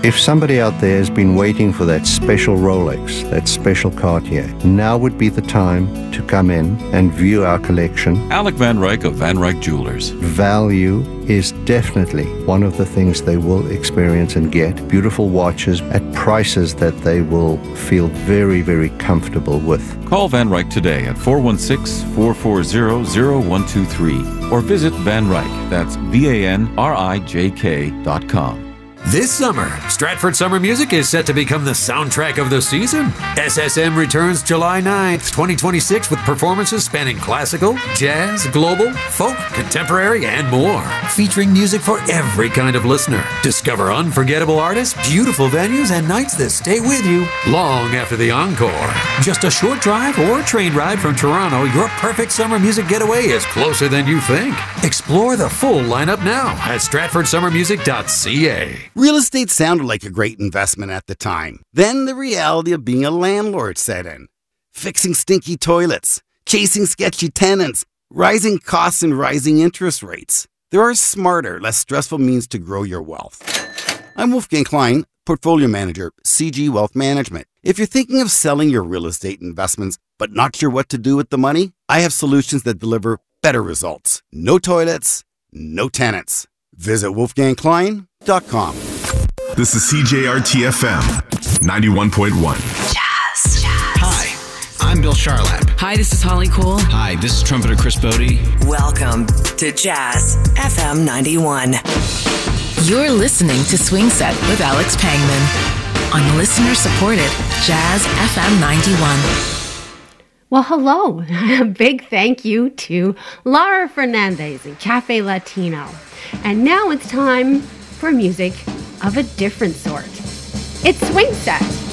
If somebody out there has been waiting for that special Rolex, that special Cartier, now would be the time to come in and view our collection. Alec Van Ryk of Van Ryk Jewelers. Value is definitely one of the things they will experience and get. Beautiful watches at prices that they will feel very, very comfortable with. Call Van Ryk today at 416-440-0123 or visit Van Ryk, that's VANRIJK.com. This summer, Stratford Summer Music is set to become the soundtrack of the season. SSM returns July 9th, 2026 with performances spanning classical, jazz, global, folk, contemporary, and more. Featuring music for every kind of listener. Discover unforgettable artists, beautiful venues, and nights that stay with you long after the encore. Just a short drive or train ride from Toronto, your perfect summer music getaway is closer than you think. Explore the full lineup now at stratfordsummermusic.ca. Real estate sounded like a great investment at the time. Then the reality of being a landlord set in. Fixing stinky toilets, chasing sketchy tenants, rising costs and rising interest rates. There are smarter, less stressful means to grow your wealth. I'm Wolfgang Klein, Portfolio Manager, CG Wealth Management. If you're thinking of selling your real estate investments but not sure what to do with the money, I have solutions that deliver better results. No toilets, no tenants. Visit wolfgangklein.com. This is CJRT-FM 91.1. Jazz. Hi, I'm Bill Charlap. Hi, this is Holly Cole. Hi, this is trumpeter Chris Bodie. Welcome to Jazz FM 91. You're listening to Swing Set with Alex Pangman on listener-supported Jazz FM 91. Well, hello. A big thank you to Lara Fernandez and Cafe Latino. And now it's time for music of a different sort. It's Swing Set